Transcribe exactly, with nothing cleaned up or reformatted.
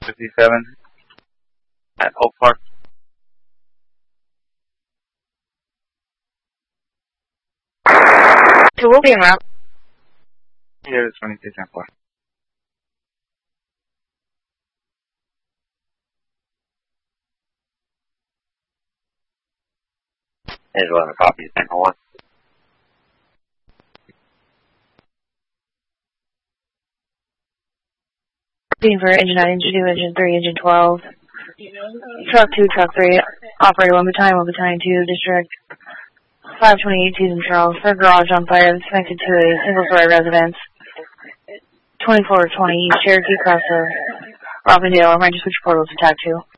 fifty-seven at Oak Park. Two will be en route. Here is twenty-two ten four. Here's one copy, ten one. Looking for engine nine, engine two, engine three, engine twelve. Truck two, truck three. Operator one battalion, one battalion two, district five twenty-eight, Susan Charles. Third garage on fire. It's connected to a single story residence. twenty-four twenty East Cherokee Crosser. Robindale, remind you switch portals to T A C two.